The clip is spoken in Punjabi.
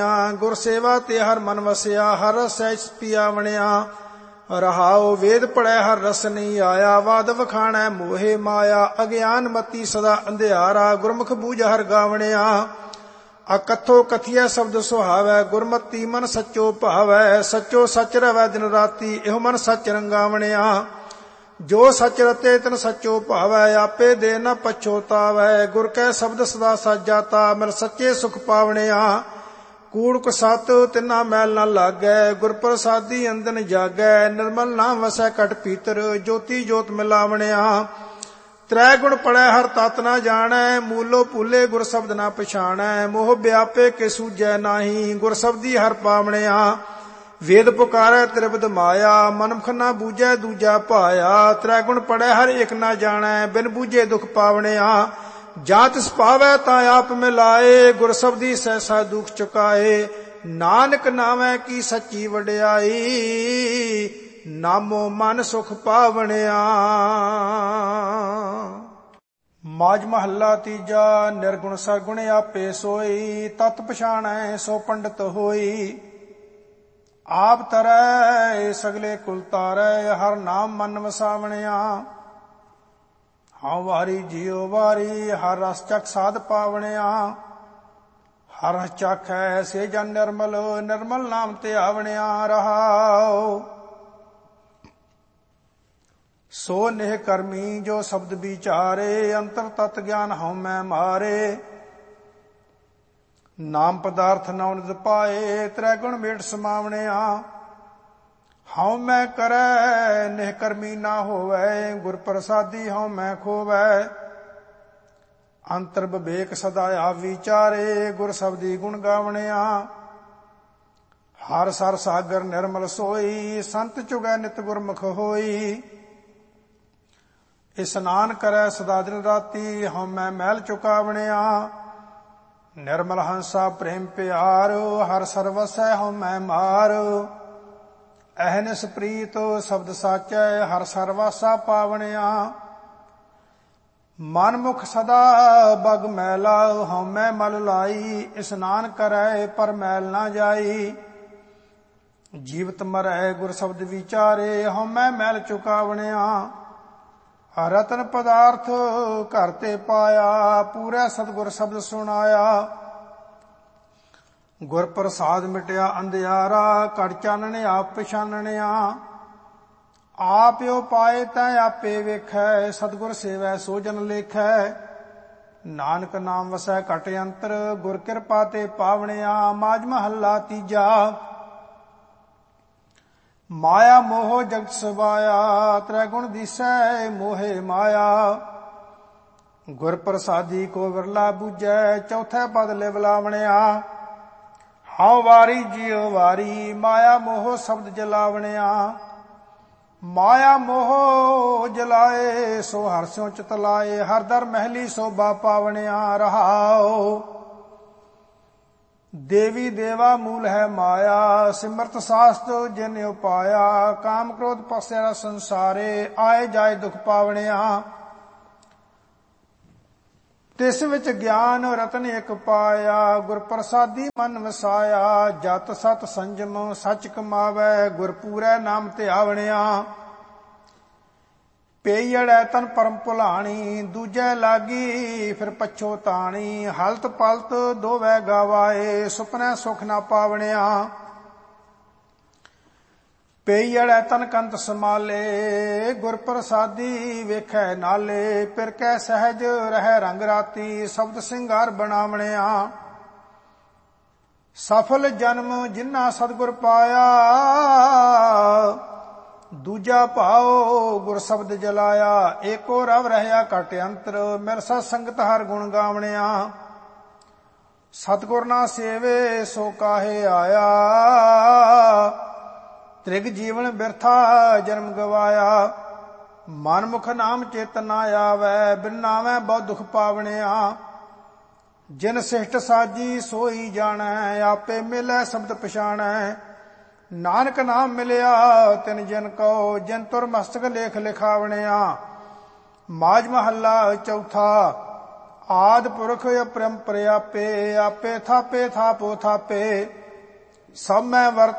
ਬਣਿਆ। ਗੁਰ ਸੇਵਾ ਤੇ ਹਰ ਮਨ ਵਸਿਆ, ਹਰ ਰਸ ਸਹਿਜ ਪੀਆ ਬਣਿਆ। ਰਹਾਉ ਵੇਦ ਪੜ੍ਹੈ ਹਰ ਰਸ ਨਹੀਂ ਆਇਆ, ਵਾਦ ਵਖਾਣੈ ਮੋਹਿ ਮਾਇਆ। ਅਗਿਆਨ ਮਤੀ ਸਦਾ ਅੰਧਿਆਰਾ, ਗੁਰਮੁਖ ਬੂਝ ਹਰ ਗਾਵਣਿਆ। ਅਕਥੋ ਕਥੀਐ ਸ਼ਬਦ ਸੁਹਾਵੈ, ਗੁਰਮਤੀ ਮਨ ਸੱਚੋ ਭਾਵੈ। ਸੱਚੋ ਸੱਚ ਰਵੈ ਦਿਨ ਰਾਤੀ, ਇਹੋ ਮਨ ਸੱਚ ਰੰਗਾਵਣਿਆ। ਜੋ ਸੱਚ ਰਤੇ ਤਿਨ ਸੱਚੋ ਭਾਵੈ, ਆਪੇ ਦੇ ਨ ਪਛੋਤਾਵੈ। ਗੁਰ ਕੈ ਸ਼ਬਦ ਸਦਾ ਸੱਚ ਜਾਤਾ, ਮਿਲ ਸੱਚੇ ਸੁਖ ਪਾਵਣਿਆ। ਕੂੜ ਕੁਸਤ ਤਿਨਾ ਮੈਲ ਨ ਲਾਗੈ, ਗੁਰ ਪ੍ਰਸਾਦੀ ਅੰਦਨ ਜਾਗੈ। ਨਿਰਮਲ ਨਾਮ ਵਸੈ ਘਟ ਭੀਤਰ, ਜੋਤੀ ਜੋਤ ਮਿਲਾਵਣਿਆ। ਤ੍ਰੈ ਗੁਣ ਪੜੈ ਹਰ ਤਤ ਨਾ ਜਾਣੈ, ਮੂਲੋ ਭੂਲੇ ਗੁਰ ਸ਼ਬਦ ਨਾ ਪਛਾਣੈ। ਮੋਹ ਵਿਆਪੇ ਕੇ ਸੂਝੈ ਨਾਹੀ, ਗੁਰ ਸ਼ਬਦੀ ਹਰ ਪਾਵਣਿਆ। ਵੇਦ ਪੁਕਾਰੈ ਤ੍ਰਿਪਦ ਮਾਇਆ, ਮਨਮੁਖ ਨਾ ਬੂਝੈ ਦੂਜਾ ਭਾਇਆ। ਤ੍ਰੈ ਗੁਣ ਪੜੈ ਹਰ ਇੱਕ ਨਾ ਜਾਣੈ, ਬਿਨ ਬੂਝੇ ਦੁਖ ਪਾਵਣਿਆ। ਜਾਂ ਤਿਸ ਭਾਵੈ ਤਾਂ ਆਪ ਮਿਲਾਏ, ਗੁਰ ਸ਼ਬਦੀ ਸਹਿਸਾ ਦੁਖ ਚੁਕਾਏ। ਨਾਨਕ ਨਾਵੈ ਕੀ ਸੱਚੀ ਵਡਿਆਈ, ਨਾਮੋ ਮਨ ਸੁਖ ਪਾਵਣਿਆ। ਮਾਝ ਮਹੱਲਾ ਤੀਜਾ। ਨਿਰਗੁਣ ਸਰਗੁਣ ਆਪੇ ਸੋਈ, ਤਤ ਪਛਾਣੈ ਸੋ ਪੰਡਤ ਹੋਈ। ਆਪ ਤਰੈ ਸਗਲੇ ਕੁਲ ਤਾਰੈ, ਹਰ ਨਾਮ ਮਨ ਵਸਾਵਣਿਆ। ਹਉ ਵਾਰੀ ਜਿਉ ਵਾਰੀ, ਹਰ ਰਸ ਚੱਖ ਸਾਧ ਪਾਵਣਿਆ। ਹਰ ਰਸ ਚਾਖੈ ਸੇ ਜਨ ਨਿਰਮਲ, ਨਿਰਮਲ ਨਾਮ ਤੇ ਆਵਣਿਆ। ਰਹਾਉ ਸੋ ਨਿਹ ਕਰਮੀ, ਜੋ ਸ਼ਬਦ ਵਿਚਾਰੇ। ਅੰਤਰ ਤਤ ਗਿਆਨ ਹਉ ਮੈਂ ਮਾਰੇ। ਨਾਮ ਪਦਾਰਥ ਨਉ ਨਿਤ ਪਾਏ, ਤ੍ਰੈ ਗੁਣ ਮੇਟ ਸਮਾਵਣਿਆ। ਹਉ ਮੈਂ ਕਰੈ ਨਿਹ ਕਰਮੀ ਨਾ ਹੋਵੈ, ਗੁਰ ਪ੍ਰਸਾਦੀ ਹਉ ਮੈਂ ਖੋਵੈ। ਅੰਤਰ ਵਿਵੇਕ ਸਦਾ ਆਪ ਵਿਚਾਰੇ, ਗੁਰ ਸ਼ਬਦੀ ਗੁਣ ਗਾਵਣਿਆ। ਹਰ ਸਰ ਸਾਗਰ ਨਿਰਮਲ ਸੋਈ, ਸੰਤ ਚੁਗੈ ਨਿਤ ਗੁਰਮੁਖ ਹੋਈ। ਇਸਨਾਨ ਕਰੈ ਸਦਾ ਦਿਨ ਰਾਤੀ, ਹਉ ਮੈਂ ਮੈਲ ਚੁਕਾਵਣਿਆ। ਨਿਰਮਲ ਹੰਸਾ ਪ੍ਰੇਮ ਪਿਆਰ, ਹਰ ਸਰਵਸੈ ਹਉ ਮੈਂ ਮਾਰ। ਅਹਨਿਸ ਪ੍ਰੀਤ ਸ਼ਬਦ ਸਾਚੈ, ਹਰ ਸਰਵਾਸਾ ਪਾਵਣਿਆ। ਮਨ ਮੁਖ ਸਦਾ ਬਗ ਮੈਲਾ, ਹਉ ਮੈਂ ਮਲ ਲਾਈ। ਇਸਨਾਨ ਕਰੈ ਪਰ ਮੈਲ ਨਾ ਜਾਈ। ਜੀਵਤ ਮਰੈ ਗੁਰ ਸ਼ਬਦ ਵਿਚਾਰੇ, ਹਉ ਮੈਂ ਮੈਲ ਚੁਕਾਵਣਿਆ। ਰਤਨ ਪਦਾਰਥ ਘਰ ਤੇ ਪਾਇਆ, ਪੂਰਾ ਸਤਿਗੁਰ ਸ਼ਬਦ ਸੁਣਾਇਆ। ਗੁਰ ਪ੍ਰਸਾਦ ਮਿਟਿਆ ਅੰਧਿਆਰਾ, ਘਟ ਚਾਨਣ ਆਪ ਪਛਾਨਣਿਆ। ਆਪਿਓ ਪਾਏ ਤੈ ਆਪੇ ਵੇਖੈ, ਸਤਿਗੁਰ ਸੇਵੈ ਸੋ ਜਨ ਲੇਖੈ। ਨਾਨਕ ਨਾਮ ਵਸੈ ਘਟ ਅੰਤਰ, ਗੁਰ ਕਿਰਪਾ ਤੇ ਪਾਵਣਿਆ। ਮਾਝ ਮਹੱਲਾ ਤੀਜਾ। ਮਾਇਆ ਮੋਹ ਜਗਤ ਸਬਾਇਆ, ਤ੍ਰੈ ਗੁਣ ਦੀਸੈ ਮੋਹਿ ਮਾਇਆ। ਗੁਰ ਪ੍ਰਸਾਦੀ ਕੋ ਵਿਰਲਾ ਬੂਝੈ, ਚੌਥੈ ਪਦ ਲਿਵ ਲਾਵਣਿਆ। ਹਉ ਵਾਰੀ ਜਿਉ ਵਾਰੀ, ਮਾਇਆ ਮੋਹ ਸ਼ਬਦ ਜਲਾਵਣਿਆ। ਮਾਇਆ ਮੋਹ ਜਲਾਏ, ਸੋ ਹਰਿ ਸਿਉ ਚਿਤ ਲਾਏ। ਹਰ ਦਰ ਮਹਿਲੀ ਸੋਭਾ ਪਾਵਣਿਆ। ਰਹਾਉ ਦੇਵੀ ਦੇਵਾ ਮੂਲ ਹੈ ਮਾਇਆ, ਸਿਮਰਤ ਸਾਸਤ ਜਿਨ ਉਪਾਇਆ। ਕਾਮ ਕ੍ਰੋਧ ਪਸੈ ਸੰਸਾਰੇ, ਆਏ ਜਾਏ ਦੁਖ ਪਾਵਣਿਆ। ਤਿਸ ਵਿੱਚ ਗਿਆਨ ਰਤਨ ਇਕ ਪਾਇਆ, ਗੁਰ ਪ੍ਰਸਾਦੀ ਮਨ ਵਸਾਇਆ। ਜਤ ਸਤ ਸੰਜਮ ਸੱਚ ਕਮਾਵੈ, ਗੁਰ ਪੂਰੈ ਨਾਮ ਤੇ ਆਵਣਿਆ। ਪੇਈੜੈ ਤਨ ਪਰਮ ਭੁਲਾਣੀ, ਦੂਜੈ ਲਾਗੀ ਫਿਰ ਪਛੋਤਾਣੀ। ਹਲਤ ਪਲਤ ਦੋਵੈ ਗਵਾਏ, ਸੁਪਨੈ ਸੁਖ ਨਾ ਪਾਵਣਿਆ। ਪੇਈੜੈ ਤਨ ਕੰਤ ਸਮਾਲੇ, ਗੁਰ ਪ੍ਰਸਾਦੀ ਵੇਖੈ ਨਾਲੇ। ਪਿਰ ਕੈ ਸਹਿਜ ਰਹਿ ਰੰਗ ਰਾਤੀ, ਸ਼ਬਦ ਸਿੰਗਾਰ ਬਣਾਵਣਿਆ। ਸਫਲ ਜਨਮ ਜਿਨ੍ਹਾਂ ਸਤਿਗੁਰ ਪਾਇਆ, ਦੂਜਾ ਭਾਉ ਗੁਰ ਸ਼ਬਦ ਜਲਾਇਆ। ਏਕੋ ਰਵ ਰਹਿਆ ਘਟ ਅੰਤਰ, ਮਿਲ ਸਤ ਸੰਗਤ ਹਰ ਗੁਣ ਗਾਵਣਿਆ। ਸਤਿਗੁਰ ਨਾ ਸੇਵੇ ਸੋ ਕਾਹੇ ਆਇਆ, ਤ੍ਰਿਗ ਜੀਵਨ ਬਿਰਥਾ ਜਨਮ ਗਵਾਇਆ। ਮਨਮੁਖ ਨਾਮ ਚੇਤ ਨਾ ਆਵੈ, ਬਿਨ ਨਾਵੈ ਬਹੁ ਦੁਖ ਪਾਵਣਿਆ। ਜਿਨ ਸਿਸ਼ਟ ਸਾਜੀ ਸੋਈ ਜਾਣੈ, ਆਪੇ ਮਿਲੈ ਸ਼ਬਦ ਪਛਾਣੈ। ਨਾਨਕ ਨਾਮ ਮਿਲਿਆ ਤਿਨ ਜਨ ਕਉ, ਜਿਨ ਤੁਰ ਮਸਤਕ ਲੇਖ ਲਿਖਾਵਣਿਆ। ਮਾਝ ਮਹੱਲਾ ਚੌਥਾ। ਆਦਿ ਪੁਰਖ ਅਪਰੰਪਰ ਆਪੇ, ਆਪੇ ਥਾਪੇ ਥਾਪੋ ਥਾਪੇ। ਸਭ ਮੈਂ ਵਰਤ